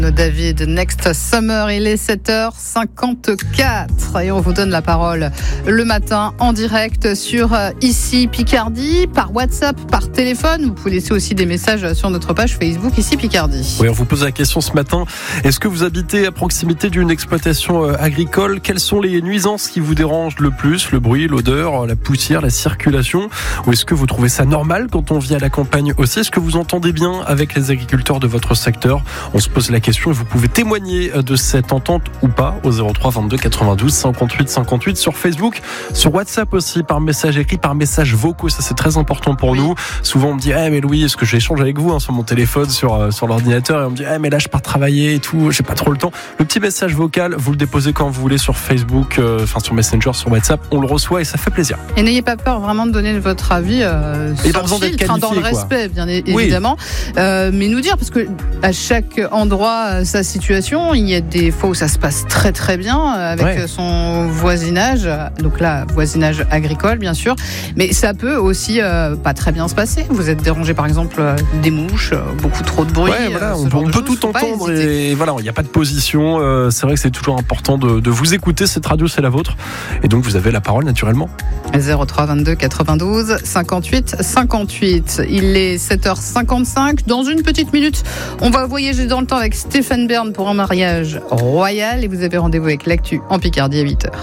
David, Next Summer, il est 7h54 et on vous donne la parole le matin en direct sur Ici Picardie, par WhatsApp, par téléphone. Vous pouvez laisser aussi des messages sur notre page Facebook Ici Picardie. Oui, on vous pose la question ce matin. Est-ce que vous habitez à proximité d'une exploitation agricole ? Quelles sont les nuisances qui vous dérangent le plus ? Le bruit, l'odeur, la poussière, la circulation ? Ou est-ce que vous trouvez ça normal quand on vit à la campagne aussi ? Est-ce que vous entendez bien avec les agriculteurs de votre secteur ? On se pose la question et vous pouvez témoigner de cette entente ou pas au 03 22 92 58 58 sur Facebook, sur WhatsApp aussi, par message écrit, par message vocaux. Ça, c'est très important pour nous. Souvent, on me dit mais Louis, est-ce que j'échange avec vous sur mon téléphone, sur l'ordinateur, et on me dit mais là, je pars travailler et tout, j'ai pas trop le temps. Le petit message vocal, vous le déposez quand vous voulez sur Facebook, sur Messenger, sur WhatsApp, on le reçoit et ça fait plaisir. Et n'ayez pas peur vraiment de donner votre avis sans filtre, dans le respect, bien évidemment. Mais nous dire, parce que à chaque endroit, sa situation, il y a des fois où ça se passe très très bien avec son voisinage, donc là, voisinage agricole bien sûr, mais ça peut aussi pas très bien se passer. Vous êtes dérangé par exemple des mouches, beaucoup trop de bruit. On peut tout entendre et voilà, il n'y a pas de position. C'est vrai que c'est toujours important de vous écouter. Cette radio, c'est la vôtre et donc vous avez la parole naturellement. 03 22 92 58 58. Il est 7h55. Dans une petite minute, on va voyager dans le temps avec Stéphane Bern pour un mariage royal et vous avez rendez-vous avec l'actu en Picardie à 8h.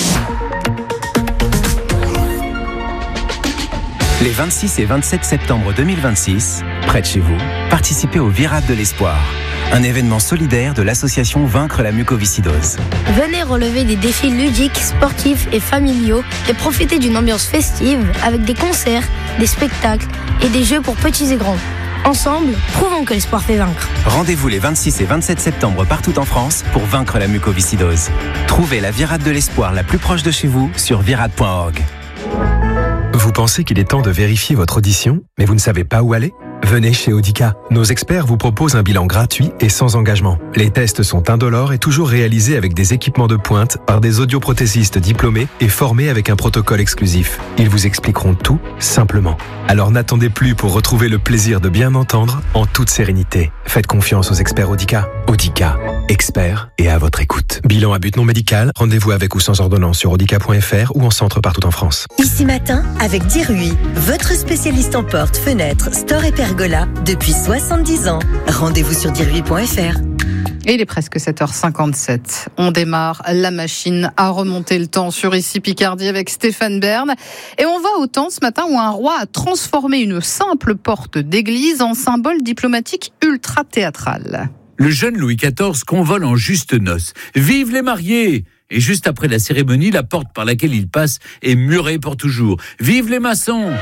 Les 26 et 27 septembre 2026, près de chez vous, participez au Virade de l'Espoir, un événement solidaire de l'association Vaincre la mucoviscidose. Venez relever des défis ludiques, sportifs et familiaux et profiter d'une ambiance festive avec des concerts, des spectacles et des jeux pour petits et grands. Ensemble, prouvons que l'espoir fait vaincre. Rendez-vous les 26 et 27 septembre partout en France pour vaincre la mucoviscidose. Trouvez la Virade de l'Espoir la plus proche de chez vous sur virade.org. Vous pensez qu'il est temps de vérifier votre audition, mais vous ne savez pas où aller ? Venez chez Audica. Nos experts vous proposent un bilan gratuit et sans engagement. Les tests sont indolores et toujours réalisés avec des équipements de pointe par des audioprothésistes diplômés et formés avec un protocole exclusif. Ils vous expliqueront tout simplement. Alors n'attendez plus pour retrouver le plaisir de bien entendre en toute sérénité. Faites confiance aux experts Audica. Audica, experts et à votre écoute. Bilan à but non médical, rendez-vous avec ou sans ordonnance sur audica.fr ou en centre partout en France. Ici matin avec Dirui, votre spécialiste en portes, fenêtres, stores et pergola depuis 70 ans. Rendez-vous sur dirui.fr. Et il est presque 7h57. On démarre la machine à remonter le temps sur Ici Picardie avec Stéphane Bern. Et on va au temps ce matin où un roi a transformé une simple porte d'église en symbole diplomatique ultra théâtral. Le jeune Louis XIV convole en juste noces. Vive les mariés! Et juste après la cérémonie, la porte par laquelle il passe est murée pour toujours. Vive les maçons!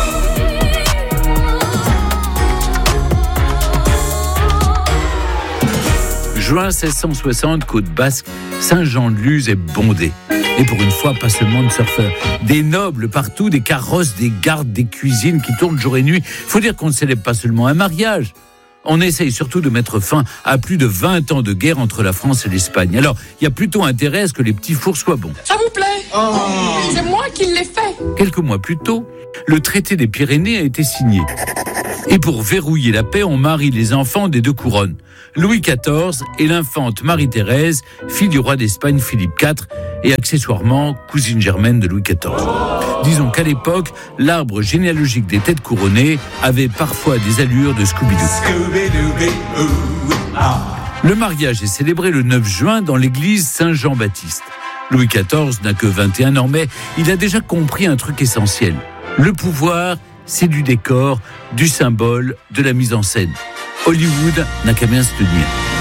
Juin 1660, Côte Basque, Saint-Jean-de-Luz est bondé. Et pour une fois, pas seulement de surfeurs. Des nobles partout, des carrosses, des gardes, des cuisines qui tournent jour et nuit. Faut dire qu'on ne célèbre pas seulement un mariage. On essaye surtout de mettre fin à plus de 20 ans de guerre entre la France et l'Espagne. Alors, il y a plutôt intérêt à ce que les petits fours soient bons. Ça vous plaît ? C'est moi qui l'ai fait. Quelques mois plus tôt, le traité des Pyrénées a été signé. Et pour verrouiller la paix, on marie les enfants des deux couronnes. Louis XIV et l'infante Marie-Thérèse, fille du roi d'Espagne Philippe IV et accessoirement cousine germaine de Louis XIV. Disons qu'à l'époque, l'arbre généalogique des têtes couronnées avait parfois des allures de Scooby-Doo. Le mariage est célébré le 9 juin dans l'église Saint-Jean-Baptiste. Louis XIV n'a que 21 ans, mais il a déjà compris un truc essentiel. Le pouvoir, c'est du décor, du symbole, de la mise en scène. Hollywood n'a qu'à bien se tenir.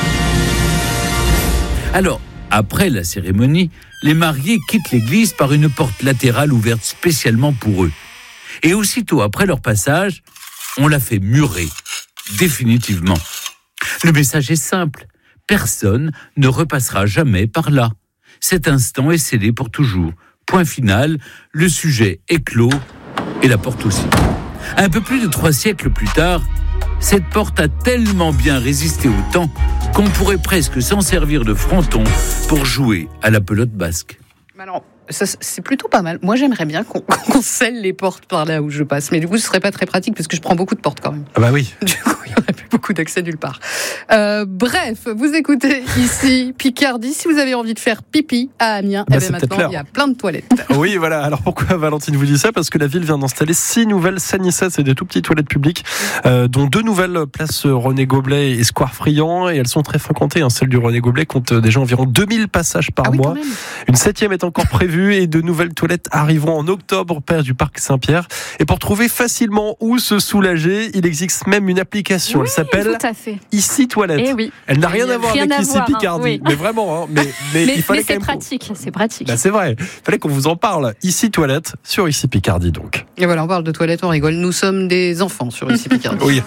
Alors, après la cérémonie, les mariés quittent l'église par une porte latérale ouverte spécialement pour eux. Et aussitôt après leur passage, on la fait murer, définitivement. Le message est simple, personne ne repassera jamais par là. Cet instant est scellé pour toujours. Point final, le sujet est clos et la porte aussi. Un peu plus de 3 siècles plus tard, cette porte a tellement bien résisté au temps qu'on pourrait presque s'en servir de fronton pour jouer à la pelote basque. Alors, Ça, c'est plutôt pas mal. Moi, j'aimerais bien qu'on scelle les portes par là où je passe. Mais du coup, ce serait pas très pratique parce que je prends beaucoup de portes quand même. Ah bah oui. Du coup, il y aurait plus beaucoup d'accès nulle part. Bref, vous écoutez ici Picardie. Si vous avez envie de faire pipi à Amiens, maintenant, il y a plein de toilettes. Oui, voilà. Alors pourquoi Valentine vous dit ça ? Parce que la ville vient d'installer 6 nouvelles Sanissa, c'est des tout petites toilettes publiques, dont 2 nouvelles places René Goblet et Square Friand. Et elles sont très fréquentées. Celle du René Goblet compte déjà environ 2000 passages par mois. Une 7e est encore prévue et de nouvelles toilettes arriveront en octobre près du parc Saint-Pierre. Et pour trouver facilement où se soulager, il existe même une application. Elle s'appelle Ici Toilette. Oui. Elle n'a rien à voir avec Ici Picardie. Mais vraiment, mais il fallait quand même. C'est pratique. C'est vrai. Il fallait qu'on vous en parle. Ici Toilette sur Ici Picardie donc. Et voilà, on parle de toilettes, on rigole. Nous sommes des enfants sur Ici Picardie. Oui.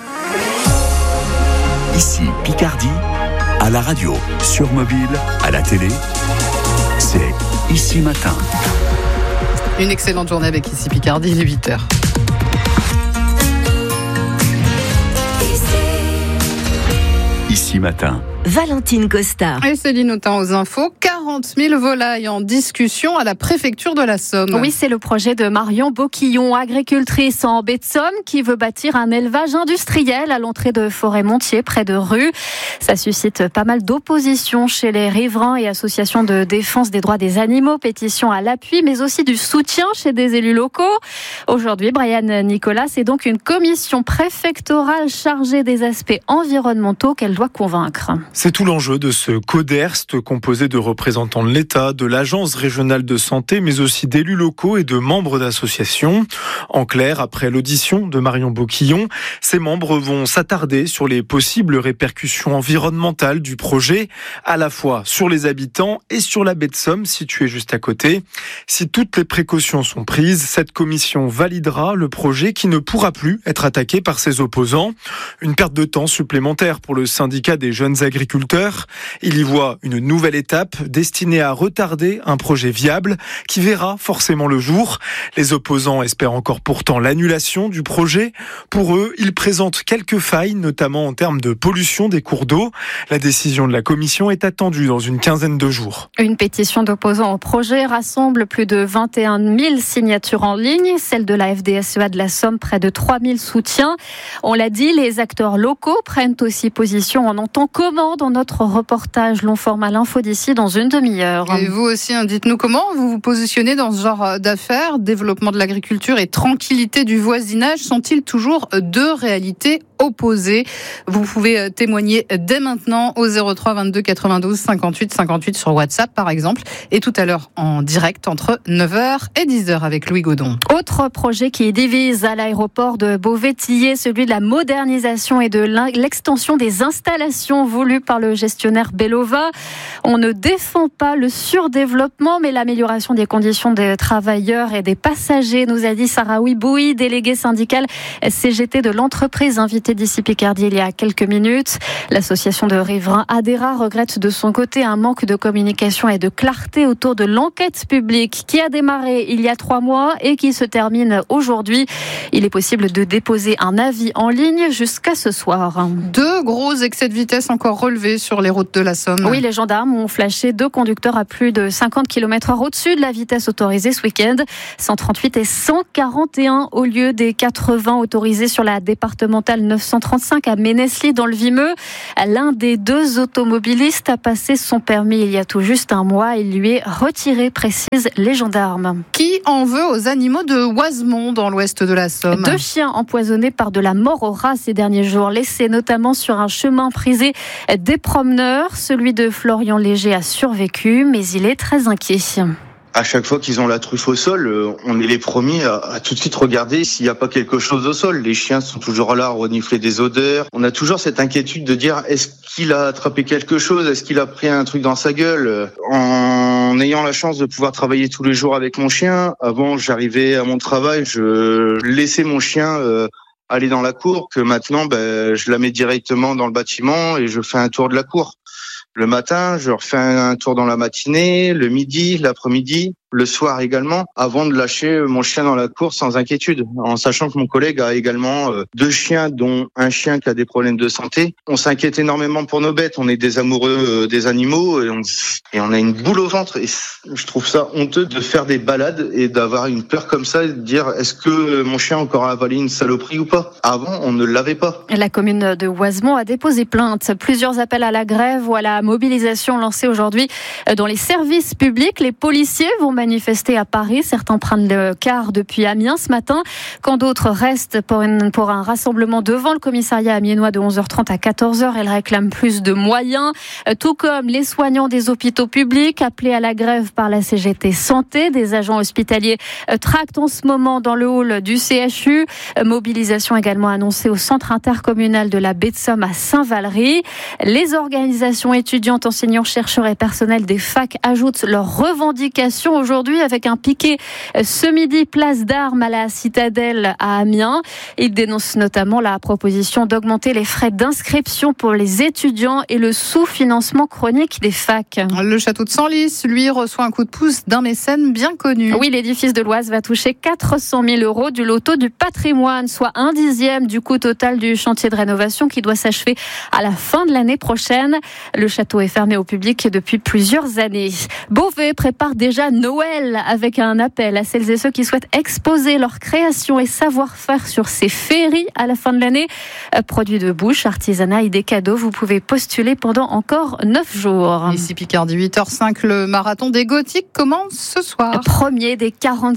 Ici Picardie, à la radio, sur mobile, à la télé. C'est Ici Matin. Une excellente journée avec Ici Picardie, il est 8h. Ici Matin. Valentine Costa. Et Céline Autain aux infos. 40 000 volailles en discussion à la préfecture de la Somme. Oui, c'est le projet de Marion Boquillon, agricultrice en baie de Somme, qui veut bâtir un élevage industriel à l'entrée de Forêt-Montier, près de Rue. Ça suscite pas mal d'opposition chez les riverains et associations de défense des droits des animaux, pétitions à l'appui, mais aussi du soutien chez des élus locaux. Aujourd'hui, Brian Nicolas, c'est donc une commission préfectorale chargée des aspects environnementaux qu'elle doit convaincre. C'est tout l'enjeu de ce CODERST composé de représentants de l'État, de l'Agence régionale de santé, mais aussi d'élus locaux et de membres d'associations. En clair, après l'audition de Marion Boquillon, ces membres vont s'attarder sur les possibles répercussions environnementales du projet, à la fois sur les habitants et sur la baie de Somme, située juste à côté. Si toutes les précautions sont prises, cette commission validera le projet qui ne pourra plus être attaqué par ses opposants. Une perte de temps supplémentaire pour le syndicat des jeunes agriculteurs. Il y voit une nouvelle étape destinée à retarder un projet viable qui verra forcément le jour. Les opposants espèrent encore pourtant l'annulation du projet. Pour eux, il présente quelques failles, notamment en termes de pollution des cours d'eau. La décision de la commission est attendue dans une quinzaine de jours. Une pétition d'opposants au projet rassemble plus de 21 000 signatures en ligne. Celle de la FDSEA de la Somme, près de 3 000 soutiens. On l'a dit, les acteurs locaux prennent aussi position. On entend comment dans notre reportage long format l'info d'ici dans une demi-heure. Et vous aussi, dites-nous comment vous vous positionnez dans ce genre d'affaires. Développement de l'agriculture et tranquillité du voisinage sont-ils toujours deux réalités opposées? Vous pouvez témoigner dès maintenant au 03 22 92 58 58 sur WhatsApp par exemple, et tout à l'heure en direct entre 9h et 10h avec Louis Godon. Autre projet qui divise à l'aéroport de Beauvais-Tillé, celui de la modernisation et de l'extension des installations voulues par le gestionnaire Belova. On ne défend pas le surdéveloppement, mais l'amélioration des conditions des travailleurs et des passagers, nous a dit Sarah Ouiboui, déléguée syndicale CGT de l'entreprise invitée d'ici Picardie il y a quelques minutes. L'association de riverains Adera regrette de son côté un manque de communication et de clarté autour de l'enquête publique qui a démarré il y a 3 mois et qui se termine aujourd'hui. Il est possible de déposer un avis en ligne jusqu'à ce soir. 2 gros excès de vitesse encore relevés sur les routes de la Somme. Oui, les gendarmes ont flashé 2 conducteurs à plus de 50 km/h au-dessus de la vitesse autorisée ce week-end. 138 et 141 au lieu des 80 autorisés sur la départementale 935 à Ménesly dans le Vimeux. L'un des 2 automobilistes a passé son permis il y a tout juste un mois. Il lui est retiré, précisent les gendarmes. Qui en veut aux animaux de Oisemont dans l'ouest de la Somme? 2 chiens empoisonnés par de la mort au rat ces derniers jours, laissés notamment sur un chemin prisé des promeneurs. Celui de Florian Léger a survécu, mais il est très inquiet. À chaque fois qu'ils ont la truffe au sol, on est les premiers à tout de suite regarder s'il n'y a pas quelque chose au sol. Les chiens sont toujours là à renifler des odeurs. On a toujours cette inquiétude de dire est-ce qu'il a attrapé quelque chose? Est-ce qu'il a pris un truc dans sa gueule? En ayant la chance de pouvoir travailler tous les jours avec mon chien, avant j'arrivais à mon travail, je laissais mon chien aller dans la cour, que maintenant je la mets directement dans le bâtiment et je fais un tour de la cour. Le matin, je refais un tour dans la matinée, le midi, l'après-midi. le soir également, avant de lâcher mon chien dans la cour sans inquiétude, en sachant que mon collègue a également 2 chiens, dont un chien qui a des problèmes de santé. On s'inquiète énormément pour nos bêtes, on est des amoureux des animaux et on a une boule au ventre. Et je trouve ça honteux de faire des balades et d'avoir une peur comme ça et de dire est-ce que mon chien a encore avalé une saloperie ou pas. Avant, on ne l'avait pas. La commune de Oisemont a déposé plainte. Plusieurs appels à la grève ou à la mobilisation lancés aujourd'hui dans les services publics. Les policiers vont manifester à Paris. Certains prennent le car depuis Amiens ce matin, quand d'autres restent pour un rassemblement devant le commissariat amiénois de 11h30 à 14h. Elles réclament plus de moyens, tout comme les soignants des hôpitaux publics appelés à la grève par la CGT Santé. Des agents hospitaliers tractent en ce moment dans le hall du CHU. Mobilisation également annoncée au centre intercommunal de la Baie de Somme à Saint-Valery. Les organisations étudiantes, enseignants, chercheurs et personnels des facs ajoutent leurs revendications aujourd'hui avec un piquet ce midi place d'Armes à la Citadelle à Amiens. Ils dénoncent notamment la proposition d'augmenter les frais d'inscription pour les étudiants et le sous-financement chronique des facs. Le château de Senlis, lui, reçoit un coup de pouce d'un mécène bien connu. Oui, l'édifice de l'Oise va toucher 400 000 € du loto du patrimoine, soit 1/10 du coût total du chantier de rénovation qui doit s'achever à la fin de l'année prochaine. Le château est fermé au public depuis plusieurs années. Beauvais prépare déjà Noël avec un appel à celles et ceux qui souhaitent exposer leur création et savoir-faire sur ces féeries à la fin de l'année. Produits de bouche, artisanat et des cadeaux, vous pouvez postuler pendant encore 9 jours. Ici Picardie, 8h05, le marathon des Gothiques commence ce soir. Premier des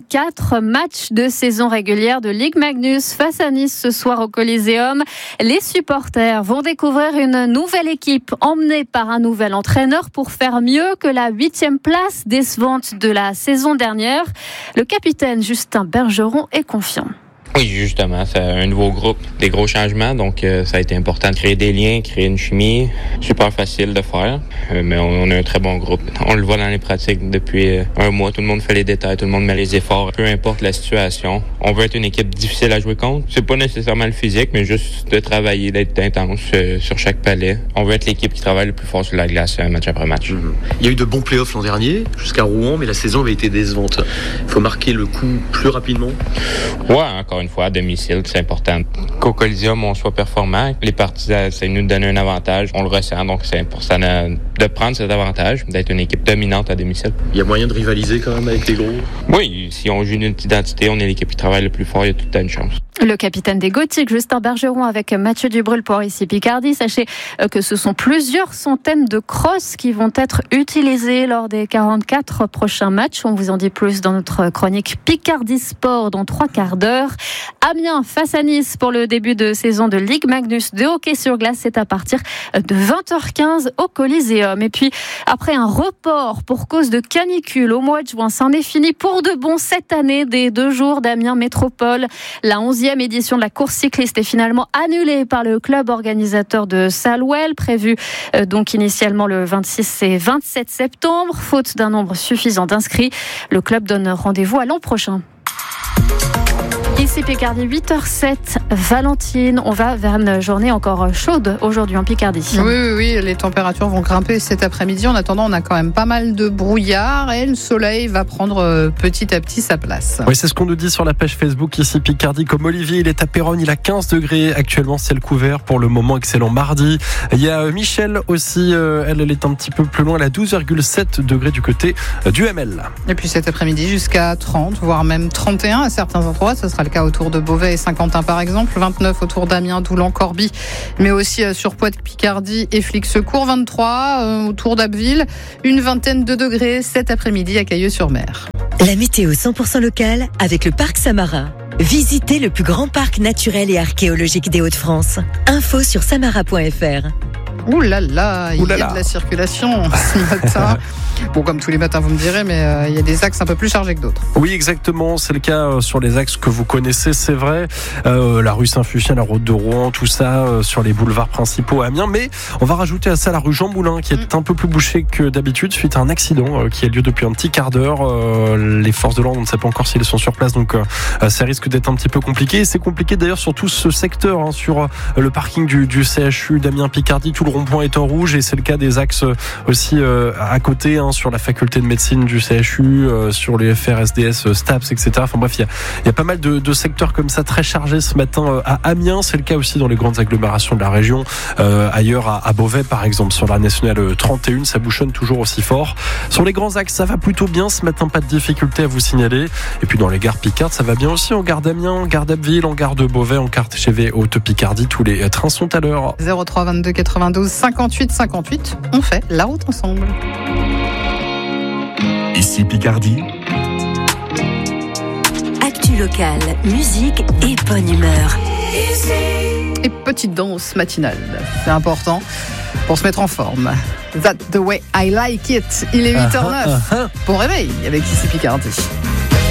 44 matchs de saison régulière de Ligue Magnus face à Nice ce soir au Coliseum. Les supporters vont découvrir une nouvelle équipe emmenée par un nouvel entraîneur pour faire mieux que la 8e place décevante de la saison dernière. Le capitaine Justin Bergeron est confiant. Oui, justement, c'est un nouveau groupe, des gros changements, donc ça a été important de créer des liens, créer une chimie, super facile de faire, mais on a un très bon groupe. On le voit dans les pratiques depuis un mois, tout le monde fait les détails, tout le monde met les efforts, peu importe la situation. On veut être une équipe difficile à jouer contre, c'est pas nécessairement le physique, mais juste de travailler, d'être intense sur chaque palais. On veut être l'équipe qui travaille le plus fort sur la glace, match après match. Il y a eu de bons playoffs l'an dernier, jusqu'à Rouen, mais la saison avait été décevante. Il faut marquer le coup plus rapidement. Ouais, encore une fois, à domicile, c'est important qu'au Coliseum, on soit performant. Les partisans, ça nous donne un avantage. On le ressent, donc c'est important de prendre cet avantage, d'être une équipe dominante à domicile. Il y a moyen de rivaliser quand même avec les gros? Oui, si on joue une identité, on est l'équipe qui travaille le plus fort, il y a tout le temps une chance. Le capitaine des Gothiques, Justin Bergeron, avec Mathieu Dubrul pour ici Picardie. Sachez que ce sont plusieurs centaines de crosses qui vont être utilisées lors des 44 prochains matchs. On vous en dit plus dans notre chronique Picardie Sport dans 3 quarts d'heure. Amiens face à Nice pour le début de saison de Ligue Magnus de hockey sur glace. C'est à partir de 20h15 au Coliseum. Et puis, après un report pour cause de canicule au mois de juin, c'en est fini pour de bon cette année des 2 jours d'Amiens Métropole. La 11e édition de la course cycliste est finalement annulée par le club organisateur de Salouel, prévu donc initialement le 26 et 27 septembre. Faute d'un nombre suffisant d'inscrits, le club donne rendez-vous à l'an prochain. Ici Picardie, 8h07, Valentine, on va vers une journée encore chaude aujourd'hui en Picardie. Oui, les températures vont grimper cet après-midi. En attendant, on a quand même pas mal de brouillard et le soleil va prendre petit à petit sa place. Oui, c'est ce qu'on nous dit sur la page Facebook ici Picardie. Comme Olivier, il est à Péronne, il a 15 degrés. Actuellement, ciel couvert pour le moment, excellent mardi. Il y a Michel aussi, elle est un petit peu plus loin, elle a 12,7 degrés du côté du ML. Et puis cet après-midi jusqu'à 30, voire même 31 à certains endroits. Ce sera le cas autour de Beauvais et Saint-Quentin par exemple, 29 autour d'Amiens, Doulan, Corbie, mais aussi sur Poix de Picardie et Flix-Secours, 23 autour d'Abbeville, une vingtaine de degrés cet après-midi à Cailleux-sur-Mer. La météo 100% locale avec le parc Samara. Visitez le plus grand parc naturel et archéologique des Hauts-de-France. Info sur samara.fr. Ouh là là, il y a de la circulation ce matin. Bon, comme tous les matins, vous me direz, mais il y a des axes un peu plus chargés que d'autres. Oui, exactement. C'est le cas sur les axes que vous connaissez, c'est vrai. La rue Saint-Fuchsia, la route de Rouen, tout ça, sur les boulevards principaux à Amiens. Mais on va rajouter à ça la rue Jean Moulin, qui est un peu plus bouchée que d'habitude, suite à un accident qui a lieu depuis un petit quart d'heure. Les forces de l'ordre, on ne sait pas encore s'ils sont sur place, donc ça risque d'être un petit peu compliqué. Et c'est compliqué d'ailleurs sur tout ce secteur, sur le parking du CHU d'Amiens-Picardie, tout le rond-point est en rouge et c'est le cas des axes aussi à côté, sur la faculté de médecine du CHU, sur les FRSDS, STAPS, etc. Enfin bref, il y a pas mal de secteurs comme ça très chargés ce matin à Amiens. C'est le cas aussi dans les grandes agglomérations de la région. Ailleurs à Beauvais par exemple, sur la nationale 31, ça bouchonne toujours aussi fort. Sur les grands axes, ça va plutôt bien ce matin, pas de difficulté à vous signaler. Et puis dans les gares Picardes, ça va bien aussi, en gare d'Amiens, en gare d'Abbeville, en gare de Beauvais, en gare TGV Haute-Picardie. Tous les trains sont à l'heure. 03 22 92 58 58. On fait la route ensemble. Ici Picardie. Actu locale, musique et bonne humeur. Et petite danse matinale, c'est important pour se mettre en forme. That's the way I like it. Il est 8h09. Bon réveil avec Ici Picardie.